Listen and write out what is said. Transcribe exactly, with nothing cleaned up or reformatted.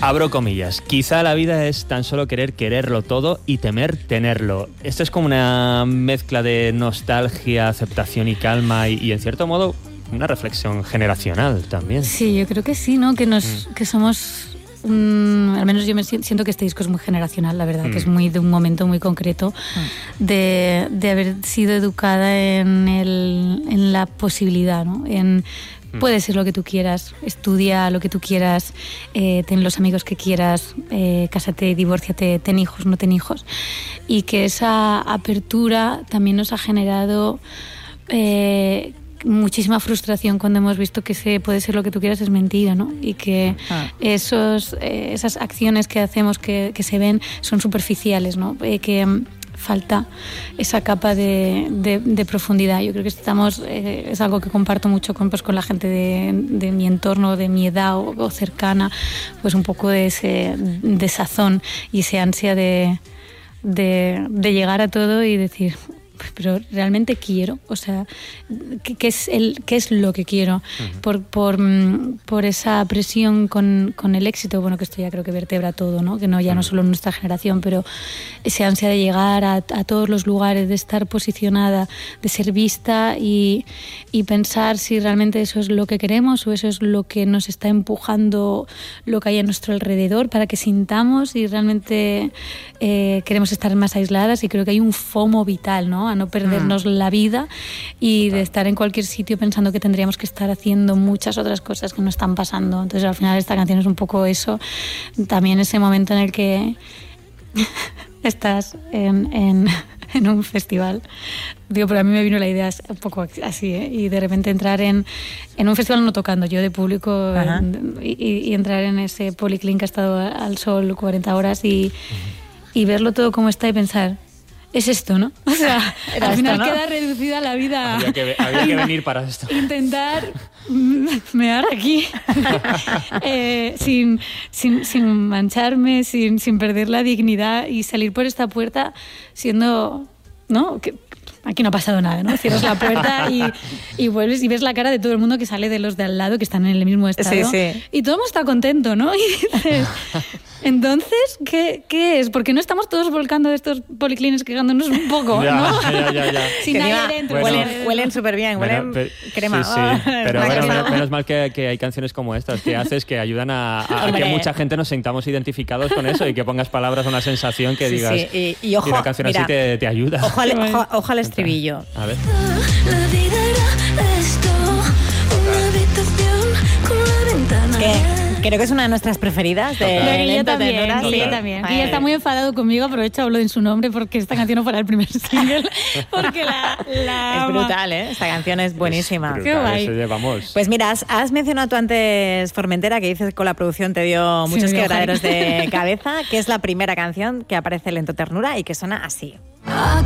Abro comillas. Quizá la vida es tan solo querer quererlo todo y temer tenerlo. Esto es como una mezcla de nostalgia, aceptación y calma y, y en cierto modo, una reflexión generacional también. Sí, yo creo que sí, ¿no? Que, nos, mm. que somos... Mm, al menos yo me siento que este disco es muy generacional, la verdad, mm. que es muy de un momento muy concreto mm. de, de haber sido educada en, el, en la posibilidad, ¿no? En mm. puedes ser lo que tú quieras, estudia lo que tú quieras, eh, ten los amigos que quieras, eh, cásate, divórciate, ten hijos, no ten hijos, y que esa apertura también nos ha generado eh, muchísima frustración cuando hemos visto que se puede ser lo que tú quieras es mentira, ¿no? Y que ah. esos, eh, esas acciones que hacemos que, que se ven son superficiales, ¿no? Eh, que falta esa capa de, de, de profundidad. Yo creo que estamos, eh, es algo que comparto mucho con, pues, con la gente de, de mi entorno, de mi edad o, o cercana, pues un poco de ese de sazón y ese ansia de, de, de llegar a todo y decir... pero realmente quiero, o sea, ¿qué, qué, es, el, qué es lo que quiero? Uh-huh. Por, por, por esa presión con, con el éxito, bueno, que esto ya creo que vertebra todo, ¿no? Que no ya uh-huh. no solo en nuestra generación, pero esa ansia de llegar a, a todos los lugares, de estar posicionada, de ser vista y, y pensar si realmente eso es lo que queremos o eso es lo que nos está empujando lo que hay a nuestro alrededor para que sintamos y realmente eh, queremos estar más aisladas, y creo que hay un FOMO vital, ¿no? A no perdernos mm. la vida y de estar en cualquier sitio pensando que tendríamos que estar haciendo muchas otras cosas que no están pasando. Entonces al final esta canción es un poco eso, también ese momento en el que estás en, en, en un festival. Digo, pero a mí me vino la idea un poco así, ¿eh? Y de repente entrar en, en un festival, no tocando, yo de público, en, y, y entrar en ese Policlín que ha estado al sol cuarenta horas y, y verlo todo como está y pensar... es esto, ¿no? O sea, Era al final esto, ¿no? queda reducida la vida. Había que, había que venir para esto. Intentar mear aquí eh, sin, sin, sin mancharme, sin, sin perder la dignidad y salir por esta puerta siendo, ¿no? Que, aquí no ha pasado nada, ¿no? Cierras la puerta y, y vuelves y ves la cara de todo el mundo que sale de los de al lado, que están en el mismo estado. Sí, sí. Y todo el mundo está contento, ¿no? Y dices... Entonces, ¿qué, ¿qué es? ¿Por qué no estamos todos volcando de estos policlines quejándonos un poco? Ya, ¿no? ya, ya, ya. Sin nadie dentro. Bueno, huelen huelen súper bien, huelen bueno, crema. Sí, sí. Pero bueno, menos, menos mal que, que hay canciones como estas que haces que ayudan a, a, a que mucha gente nos sintamos identificados con eso y que pongas palabras a una sensación que sí, digas... Sí. Y, y ojo, y una canción mira, así te, te ayuda. Ojo al, ojo, ojo al estribillo. A ver. La vida era esto, una habitación con la ventana. ¿Qué? Creo que es una de nuestras preferidas. De Guille también, Guille también. Guille está muy enfadado conmigo, aprovecho, hablo en su nombre porque esta canción no fuera el primer single. Porque la, la es ama. brutal, ¿eh? Esta canción es buenísima. Es brutal, Qué guay. eso llevamos. Pues mira, has, has mencionado tú antes Formentera, que dices que con la producción te dio muchos sí, quebraderos de cabeza, que es la primera canción que aparece Lento Ternura y que suena así.